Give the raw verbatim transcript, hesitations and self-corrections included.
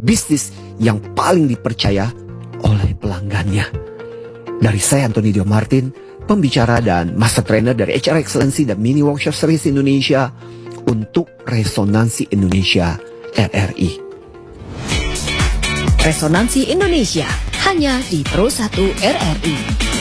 bisnis yang paling dipercaya oleh pelanggannya. Dari saya Anthony Dio Martin, pembicara dan master trainer dari H R Excellency dan Mini Workshop Series Indonesia untuk Resonansi Indonesia R R I. Resonansi Indonesia hanya di Pro satu R R I.